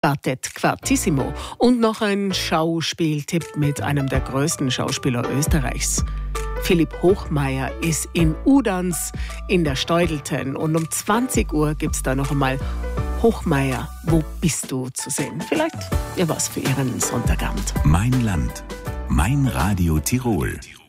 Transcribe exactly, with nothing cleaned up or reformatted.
Quartett Quartissimo und noch ein Schauspieltipp mit einem der größten Schauspieler Österreichs. Philipp Hochmeier ist in Udans in der Steudelten und um zwanzig Uhr gibt es da noch einmal Hochmeier, wo bist du zu sehen? Vielleicht ja was für Ihren Sonntagabend. Mein Land, mein Radio Tirol.